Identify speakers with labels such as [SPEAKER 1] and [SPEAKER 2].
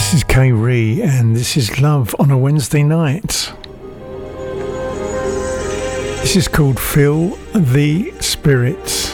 [SPEAKER 1] This is Kay Ree, and this is Love on a Wednesday Night. This is called Feel the Spirit.